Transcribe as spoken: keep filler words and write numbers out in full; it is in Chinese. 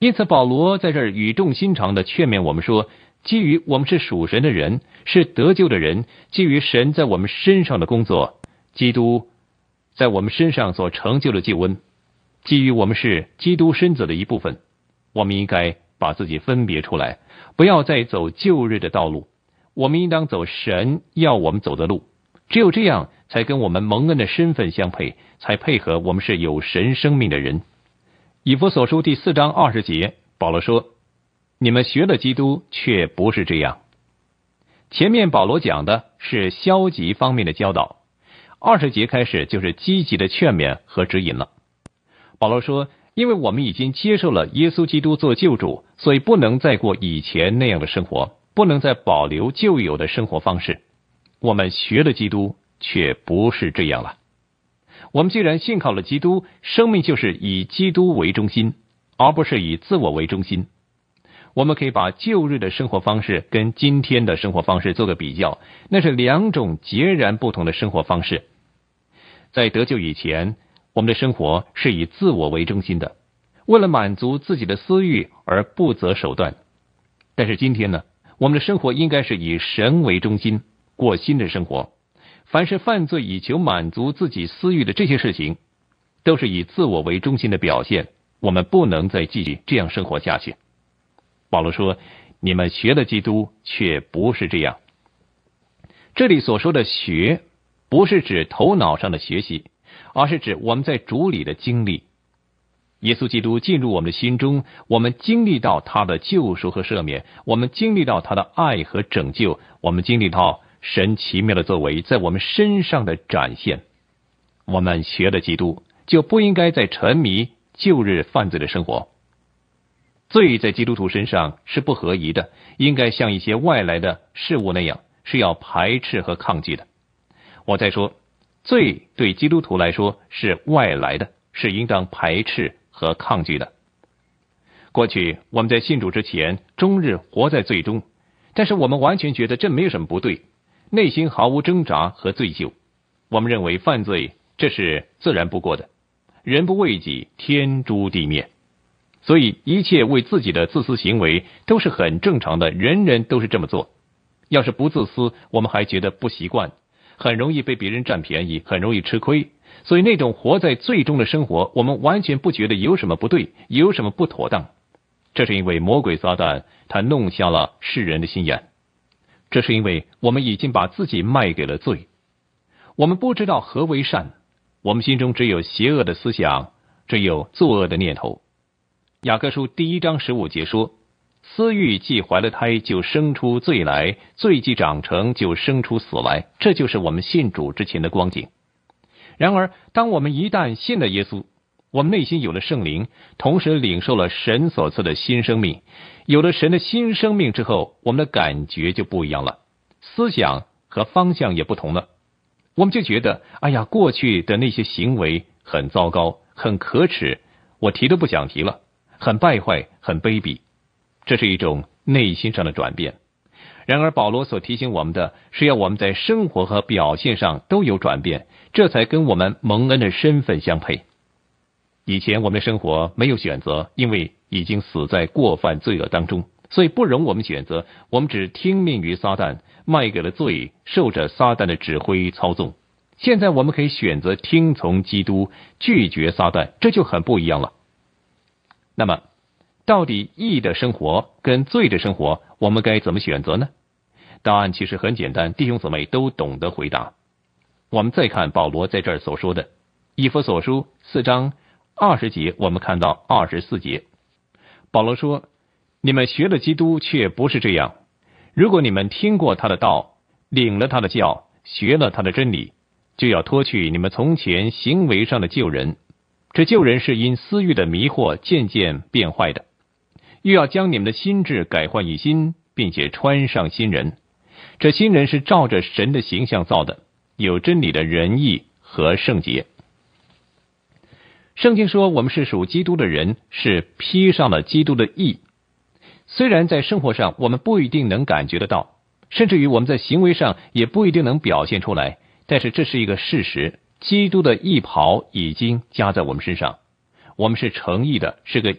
因此保罗在这儿语重心长地劝勉我们说，基于我们是属神的人，是得救的人，基于神在我们身上的工作，基督在我们身上所成就的救恩，基于我们是基督身子的一部分，我们应该把自己分别出来，不要再走旧日的道路，我们应当走神要我们走的路，只有这样才跟我们蒙恩的身份相配，才配合我们是有神生命的人。以弗所书第四章二十节，保罗说，你们学了基督，却不是这样。前面保罗讲的是消极方面的教导，二十节开始就是积极的劝勉和指引了。保罗说，因为我们已经接受了耶稣基督做救主，所以不能再过以前那样的生活，不能再保留旧有的生活方式。我们学了基督，却不是这样了。我们既然信靠了基督，生命就是以基督为中心，而不是以自我为中心。我们可以把旧日的生活方式跟今天的生活方式做个比较，那是两种截然不同的生活方式。在得救以前，我们的生活是以自我为中心的，为了满足自己的私欲而不择手段。但是今天呢，我们的生活应该是以神为中心，过新的生活。凡是犯罪以求满足自己私欲的这些事情，都是以自我为中心的表现，我们不能再继续这样生活下去。保罗说，你们学了基督，却不是这样。这里所说的学，不是指头脑上的学习，而是指我们在主里的经历。耶稣基督进入我们的心中，我们经历到他的救赎和赦免，我们经历到他的爱和拯救，我们经历到神奇妙的作为在我们身上的展现。我们学了基督，就不应该再沉迷旧日犯罪的生活。罪在基督徒身上是不合宜的，应该像一些外来的事物那样，是要排斥和抗拒的。我再说，罪对基督徒来说是外来的，是应当排斥和抗拒的。过去我们在信主之前终日活在罪中，但是我们完全觉得这没有什么不对，内心毫无挣扎和罪疚。我们认为犯罪这是自然不过的，人不为己，天诛地灭。所以一切为自己的自私行为都是很正常的，人人都是这么做。要是不自私，我们还觉得不习惯，很容易被别人占便宜，很容易吃亏。所以那种活在罪中的生活，我们完全不觉得有什么不对，有什么不妥当。这是因为魔鬼撒旦他弄瞎了世人的心眼，这是因为我们已经把自己卖给了罪。我们不知道何为善，我们心中只有邪恶的思想，只有作恶的念头。雅各书第一章十五节说，私欲既怀了胎，就生出罪来，罪既长成，就生出死来。这就是我们信主之前的光景。然而当我们一旦信了耶稣，我们内心有了圣灵，同时领受了神所赐的新生命。有了神的新生命之后，我们的感觉就不一样了，思想和方向也不同了。我们就觉得，哎呀，过去的那些行为很糟糕，很可耻，我提都不想提了，很败坏，很卑鄙。这是一种内心上的转变。然而保罗所提醒我们的是要我们在生活和表现上都有转变，这才跟我们蒙恩的身份相配。以前我们的生活没有选择，因为已经死在过犯罪恶当中，所以不容我们选择，我们只听命于撒旦，卖给了罪，受着撒旦的指挥操纵。现在我们可以选择听从基督，拒绝撒旦，这就很不一样了。那么到底义的生活跟罪的生活，我们该怎么选择呢？答案其实很简单，弟兄姊妹都懂得回答。我们再看保罗在这儿所说的以弗所书四章二十节，我们看到二十四节，保罗说，你们学了基督，却不是这样。如果你们听过他的道，领了他的教，学了他的真理，就要脱去你们从前行为上的旧人。这旧人是因私欲的迷惑渐渐变坏的，又要将你们的心志改换一新，并且穿上新人。这新人是照着神的形象造的，有真理的仁义和圣洁。圣经说我们是属基督的人，是披上了基督的义。虽然在生活上我们不一定能感觉得到，甚至于我们在行为上也不一定能表现出来，但是这是一个事实，基督的义袍已经加在我们身上，我们是诚意的，是个